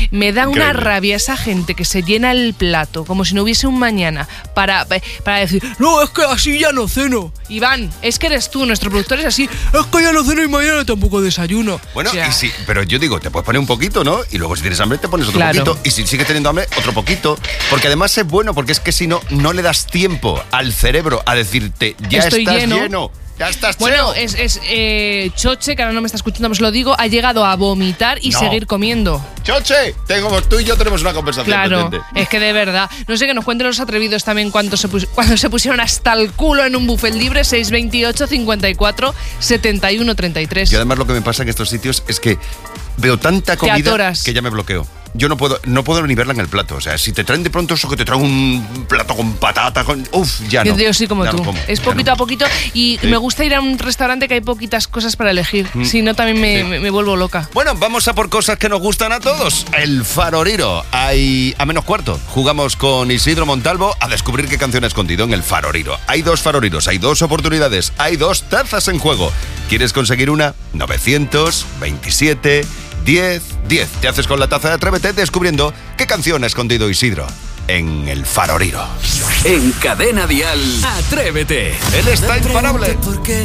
Me da Increíble. una rabia esa gente que se llena el plato como si no hubiese un mañana para decir, no, es que así ya no ceno. Iván, es que eres tú, nuestro productor es así, es que ya no ceno y mañana tampoco desayuno. Bueno, O sea, y sí, pero yo digo, te puedes poner un poquito, ¿no? Y luego si tienes hambre te pones otro Claro. poquito. Y si sigues teniendo hambre, otro poquito. Porque además es bueno, porque es que si no, no le das tiempo al cerebro a decirte, ya Estoy estás lleno. lleno. Ya estás Bueno, lleno. Choche, que ahora no me está escuchando, pues lo digo, ha llegado a vomitar y No. seguir comiendo. Choche, tú y yo tenemos una conversación Claro, pendiente. es que de verdad. No sé, que nos cuenten los atrevidos también cuando se pusieron hasta el culo en un buffet libre. 628 54 71 33. Y además lo que me pasa en estos sitios es que veo tanta comida atoras. que ya me bloqueo. Yo no puedo ni verla en el plato. O sea, si te traen de pronto eso que te traen un plato con patata, ya no. Yo sí como Ya tú. no como, Es ya poquito no. a poquito y Sí. me gusta ir a un restaurante que hay poquitas cosas para elegir. Si no, también me vuelvo loca. Bueno, vamos a por cosas que nos gustan a todos. El Faroriro. Hay a menos cuarto. Jugamos con Isidro Montalvo a descubrir qué canción ha escondido en el Faroriro. Hay 2 Faroriros, hay 2 oportunidades, hay 2 tazas en juego. ¿Quieres conseguir una? 927 10 10. Te haces con la taza de Atrévete descubriendo qué canción ha escondido Isidro en el Faroriro. En Cadena Dial, Atrévete. Él está imparable. Porque